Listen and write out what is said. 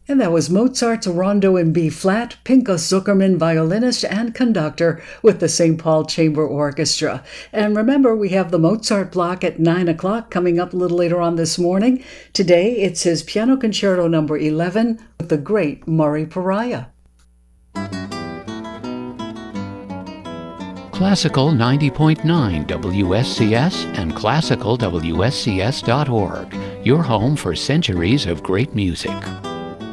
And that was Mozart's Rondo in B flat, Pinchas Zuckerman, violinist and conductor with the St. Paul Chamber Orchestra. And remember, we have the Mozart block at 9 o'clock coming up a little later on this morning. Today, it's his Piano Concerto number 11 with the great Murray Pariah. Classical 90.9 WSCS and classicalwscs.org, your home for centuries of great music.